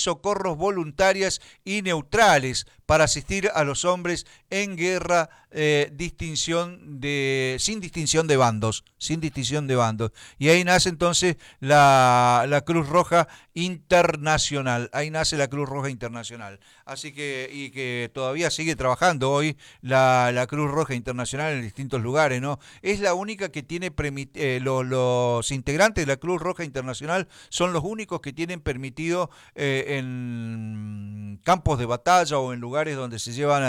socorros voluntarias y neutrales para asistir a los hombres en guerra, sin distinción de bandos, sin distinción de bandos. Y ahí nace entonces la Cruz Roja Internacional, ahí nace la Cruz Roja Internacional. Así que, y que todavía sigue trabajando hoy la Cruz Roja Internacional en distintos lugares, ¿no? Es la única que tiene, los integrantes de la Cruz Roja Internacional son los únicos que tienen permitido en campos de batalla o en lugares donde se llevan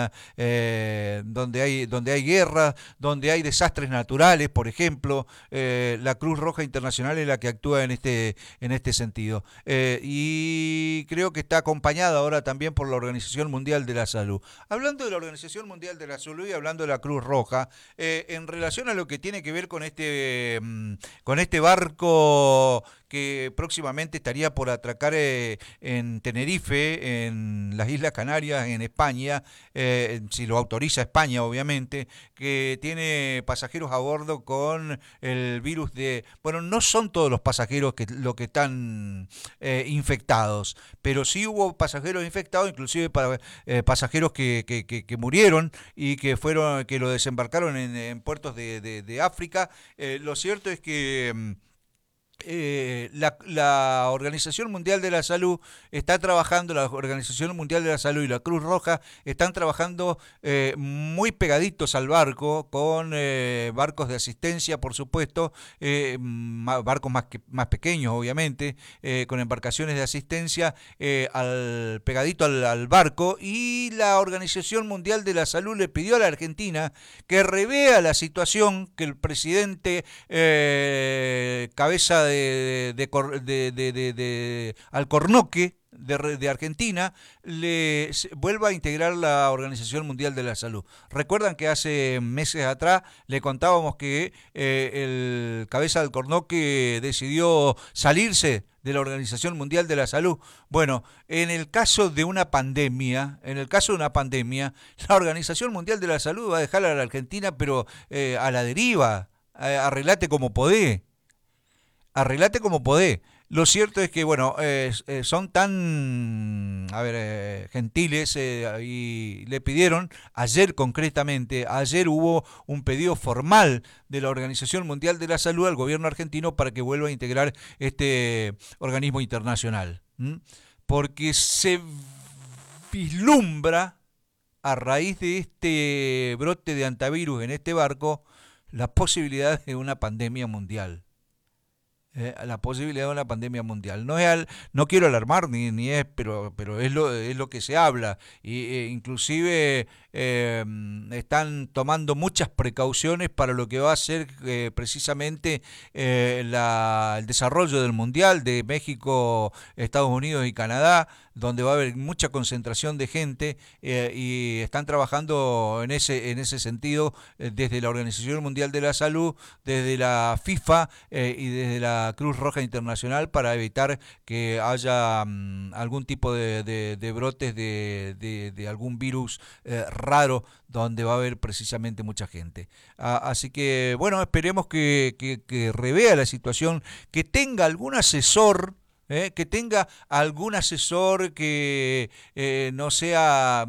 donde hay guerra, donde hay desastres naturales, por ejemplo, la Cruz Roja Internacional es la que actúa en este sentido. Y creo que está acompañada ahora también por la Organización Mundial de la Salud. Hablando de la Organización Mundial de la Salud y hablando de la Cruz Roja, en relación a lo que tiene que ver con este barco que próximamente estaría por atracar en Tenerife, en las Islas Canarias, en España, si lo autoriza España, obviamente, que tiene pasajeros a bordo con el virus de... Bueno, no son todos los pasajeros lo que están infectados, pero sí hubo pasajeros infectados, inclusive pasajeros que murieron y que lo desembarcaron en puertos de África. Lo cierto es que la Organización Mundial de la Salud está trabajando, la Organización Mundial de la Salud y la Cruz Roja están trabajando muy pegaditos al barco, con barcos de asistencia, por supuesto, barcos más pequeños, obviamente, con embarcaciones de asistencia pegadito al barco, y la Organización Mundial de la Salud le pidió a la Argentina que revea la situación que el presidente cabeza de Alcornoque de Argentina vuelva a integrar la Organización Mundial de la Salud. Recuerdan que hace meses atrás le contábamos que el cabeza de Alcornoque decidió salirse de la Organización Mundial de la Salud. Bueno, en el caso de una pandemia, la Organización Mundial de la Salud va a dejar a la Argentina, pero a la deriva. Arreglate como podés. Arreglate como podés. Lo cierto es que, bueno, son tan, gentiles, y le pidieron, ayer hubo un pedido formal de la Organización Mundial de la Salud al gobierno argentino para que vuelva a integrar este organismo internacional. Porque se vislumbra, a raíz de este brote de antivirus en este barco, la posibilidad de una pandemia mundial. La posibilidad de una pandemia mundial. No quiero alarmar ni es, pero es lo que se habla. Inclusive están tomando muchas precauciones para lo que va a ser precisamente el desarrollo del mundial de México, Estados Unidos y Canadá, donde va a haber mucha concentración de gente, y están trabajando en ese sentido, desde la Organización Mundial de la Salud, desde la FIFA y desde la Cruz Roja Internacional, para evitar que haya algún tipo de brotes de algún virus raro, donde va a haber precisamente mucha gente. Así que, bueno, esperemos que revea la situación, que tenga algún asesor, que tenga algún asesor que no sea,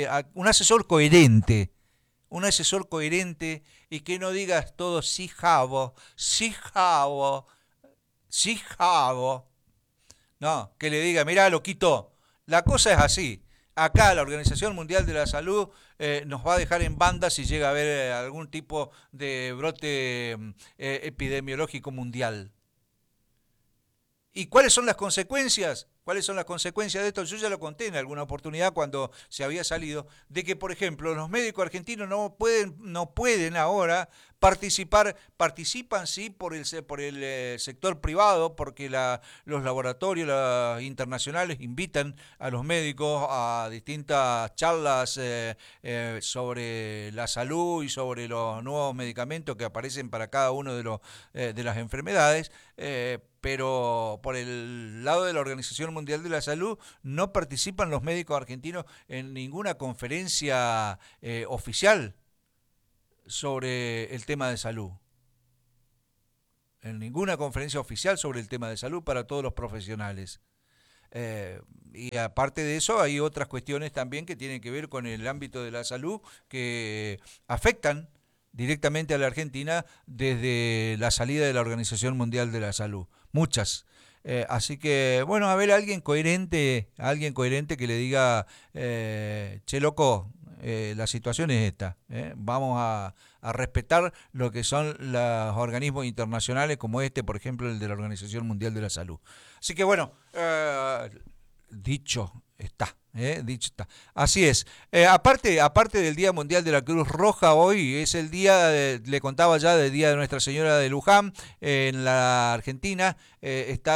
un asesor coherente, y que no digas todo sí jabo, sí jabo, sí jabo. No, que le diga, mirá, loquito, la cosa es así. Acá la Organización Mundial de la Salud nos va a dejar en banda si llega a haber algún tipo de brote epidemiológico mundial. ¿Y cuáles son las consecuencias? ¿Cuáles son las consecuencias de esto? Yo ya lo conté en alguna oportunidad cuando se había salido, de que, por ejemplo, los médicos argentinos no pueden ahora participan sí por el sector privado, porque los laboratorios internacionales invitan a los médicos a distintas charlas sobre la salud y sobre los nuevos medicamentos que aparecen para cada uno de las enfermedades. Pero por el lado de la Organización Mundial de la Salud no participan los médicos argentinos en ninguna conferencia oficial sobre el tema de salud. En ninguna conferencia oficial sobre el tema de salud para todos los profesionales. Y aparte de eso, hay otras cuestiones también que tienen que ver con el ámbito de la salud que afectan directamente a la Argentina desde la salida de la Organización Mundial de la Salud. Muchas. Así que, bueno, a ver, alguien coherente que le diga, che, loco, la situación es esta. Vamos a respetar lo que son los organismos internacionales como este, por ejemplo, el de la Organización Mundial de la Salud. Así que, bueno, dicho está. Dicho está. Así es. Aparte del Día Mundial de la Cruz Roja, hoy es el día, le contaba ya, del Día de Nuestra Señora de Luján, en la Argentina. Está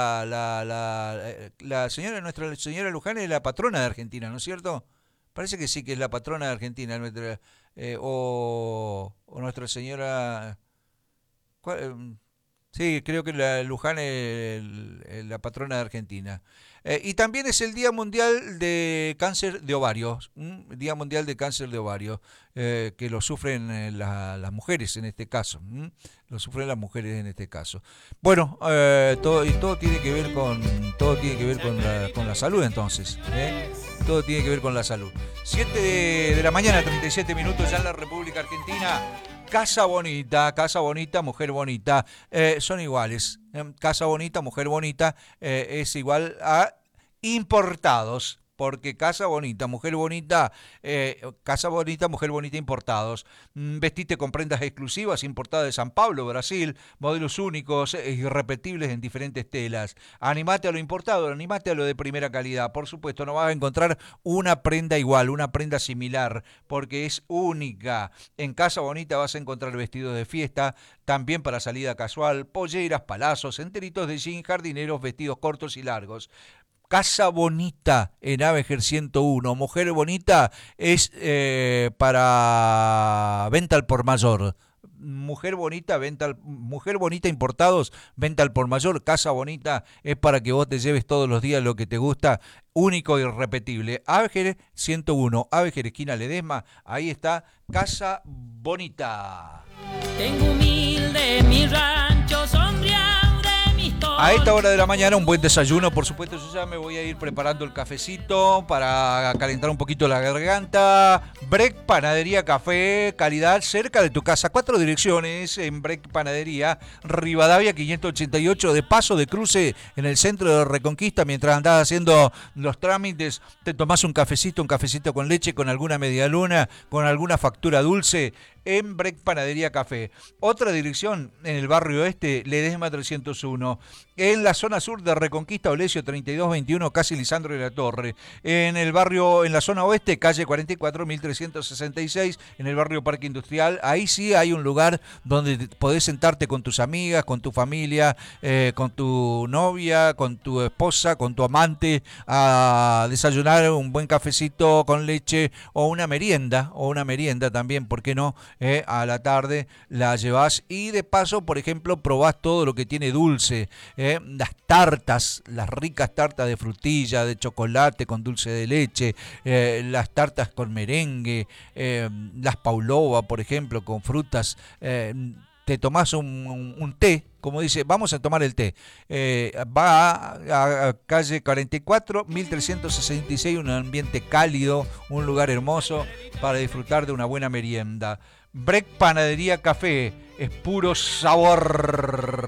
la señora, Nuestra Señora de Luján es la patrona de Argentina, ¿no es cierto? Parece que sí, que es la patrona de Argentina, o Nuestra Señora... Sí, creo que la Luján es la patrona de Argentina. Y también es el Día Mundial de Cáncer de Ovarios, Día Mundial de Cáncer de Ovarios, que lo sufren las mujeres en este caso, lo sufren las mujeres en este caso. Bueno, todo tiene que ver con la salud entonces, todo tiene que ver con la salud. 7 de la mañana, 37 minutos ya en la República Argentina. Casa bonita, mujer bonita, son iguales. Casa bonita, mujer bonita es igual a importados. Porque casa bonita, mujer bonita, mujer bonita importados. Vestite con prendas exclusivas importadas de San Pablo, Brasil, modelos únicos, irrepetibles en diferentes telas. Animate a lo importado, animate a lo de primera calidad. Por supuesto, no vas a encontrar una prenda igual, una prenda similar, porque es única. En Casa Bonita vas a encontrar vestidos de fiesta, también para salida casual, polleras, palazos, enteritos de jean, jardineros, vestidos cortos y largos. Casa Bonita en Avejer 101. Mujer Bonita es para venta al por mayor. Mujer Bonita importados, venta al por mayor. Casa Bonita es para que vos te lleves todos los días lo que te gusta, único e irrepetible. Avejer 101, Avejer esquina Ledesma, ahí está Casa Bonita. Tengo humilde mi rancho sombreado. A esta hora de la mañana un buen desayuno, por supuesto. Yo ya me voy a ir preparando el cafecito para calentar un poquito la garganta. Break Panadería Café, calidad cerca de tu casa. 4 direcciones en Break Panadería, Rivadavia 588, de paso de cruce en el centro de Reconquista. Mientras andás haciendo los trámites, te tomás un cafecito con leche, con alguna medialuna, con alguna factura dulce, en Break Panadería Café. Otra dirección en el barrio este, Ledesma 301. En la zona sur de Reconquista, Olesio 3221, casi Lisandro de la Torre. En la zona oeste, calle 44, 1366, en el barrio Parque Industrial. Ahí sí hay un lugar donde podés sentarte con tus amigas, con tu familia, con tu novia, con tu esposa, con tu amante, a desayunar un buen cafecito con leche o una merienda también, ¿por qué no? A la tarde la llevas y de paso, por ejemplo, probás todo lo que tiene dulce, las tartas, las ricas tartas de frutilla, de chocolate con dulce de leche, las tartas con merengue, las pavlova, por ejemplo, con frutas. Te tomás un té, como dice, vamos a tomar el té. Va a calle 44, 1366, un ambiente cálido, un lugar hermoso para disfrutar de una buena merienda. Break Panadería Café, es puro sabor.